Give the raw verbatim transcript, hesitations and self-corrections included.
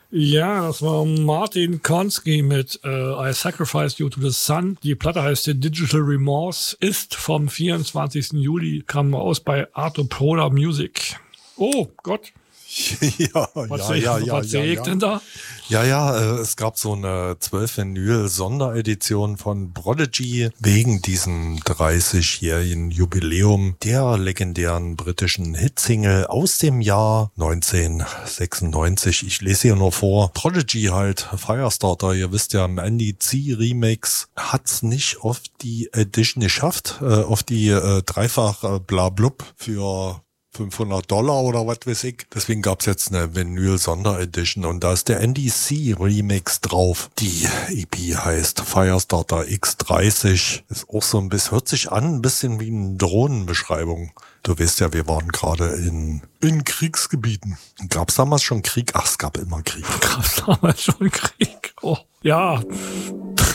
Ja, das war Martin Konski mit äh, I Sacrifice You to the Sun. Die Platte heißt Digital Remorse, ist vom vierundzwanzigsten Juli, kam aus bei Arthur Proda Music. Oh Gott. ja, was ja, sehe ja, ich, ja, was ja, sehe ich ja. denn da? Ja, ja, äh, es gab so eine zwölf Vinyl Sonderedition von Prodigy wegen diesem dreißigjährigen Jubiläum der legendären britischen Hitsingle aus dem Jahr neunzehnhundertsechsundneunzig. Ich lese hier nur vor. Prodigy halt, Firestarter, ihr wisst ja, im Andy C Remix hat's nicht auf die Edition geschafft, äh, auf die äh, dreifach äh, Blablub für fünfhundert Dollar oder was weiß ich. Deswegen gab's jetzt eine Vinyl-Sonderedition und da ist der Andy C Remix drauf. Die E P heißt Firestarter X dreißig. Ist auch so ein bisschen, hört sich an, ein bisschen wie eine Drohnenbeschreibung. Du weißt ja, wir waren gerade in, in Kriegsgebieten. Gab's damals schon Krieg? Ach, es gab immer Krieg. Gab's damals schon Krieg? Oh, ja,